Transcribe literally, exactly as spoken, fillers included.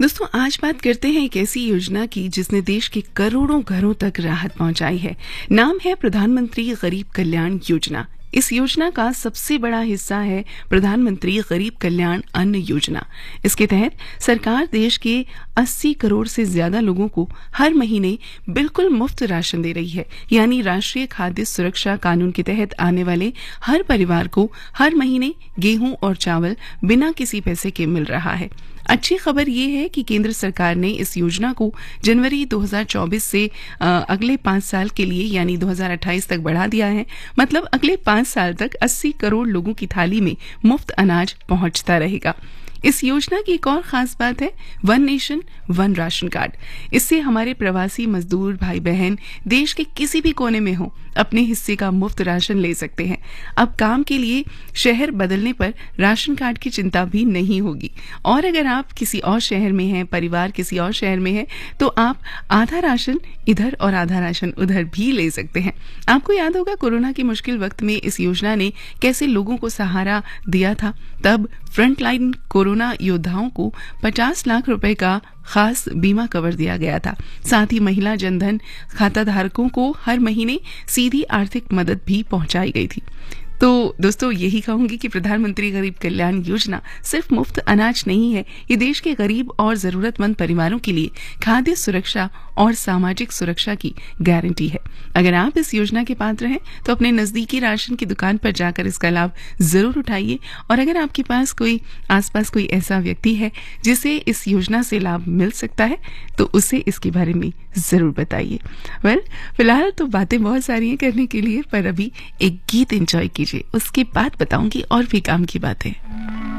दोस्तों, आज बात करते हैं एक ऐसी योजना की जिसने देश के करोड़ों घरों तक राहत पहुंचाई है। नाम है प्रधानमंत्री गरीब कल्याण योजना। इस योजना का सबसे बड़ा हिस्सा है प्रधानमंत्री गरीब कल्याण अन्न योजना। इसके तहत सरकार देश के अस्सी करोड़ से ज्यादा लोगों को हर महीने बिल्कुल मुफ्त राशन दे रही है। यानी राष्ट्रीय खाद्य सुरक्षा कानून के तहत आने वाले हर परिवार को हर महीने गेहूं और चावल बिना किसी पैसे के मिल रहा है। अच्छी खबर ये है कि केंद्र सरकार ने इस योजना को जनवरी दो हज़ार चौबीस से आ, अगले पांच साल के लिए यानी दो हज़ार अट्ठाईस तक बढ़ा दिया है। मतलब अगले पांच साल तक अस्सी करोड़ लोगों की थाली में मुफ्त अनाज पहुंचता रहेगा। इस योजना की एक और खास बात है one nation one ration card. इससे हमारे प्रवासी मजदूर भाई बहन देश के किसी भी कोने में हो अपने हिस्से का मुफ्त राशन ले सकते हैं। अब काम के लिए शहर बदलने पर राशन कार्ड की चिंता भी नहीं होगी। और अगर आप किसी और शहर में हैं, परिवार किसी और शहर में है, तो आप आधा राशन इधर और आधा राशन उधर भी ले सकते हैं। आपको याद होगा कोरोना के मुश्किल वक्त में इस योजना ने कैसे लोगों को सहारा दिया था। तब फ्रंटलाइन कोरोना योद्धाओं को पचास लाख रुपए का खास बीमा कवर दिया गया था। साथ ही महिला जनधन खाता धारकों को हर महीने सीधी आर्थिक मदद भी पहुंचाई गई थी। तो दोस्तों, यही कहूंगी कि प्रधानमंत्री गरीब कल्याण योजना सिर्फ मुफ्त अनाज नहीं है, ये देश के गरीब और जरूरतमंद परिवारों के लिए खाद्य सुरक्षा और सामाजिक सुरक्षा की गारंटी है। अगर आप इस योजना के पात्र हैं तो अपने नजदीकी राशन की दुकान पर जाकर इसका लाभ जरूर उठाइए। और अगर आपके पास कोई आसपास कोई ऐसा व्यक्ति है जिसे इस योजना से लाभ मिल सकता है तो उसे इसके बारे में जरूर बताइए। वेल, फिलहाल तो बातें बहुत सारी हैं करने के लिए, पर अभी एक गीत एंजॉय कीजिए, उसके बाद बताऊंगी और भी काम की बातें।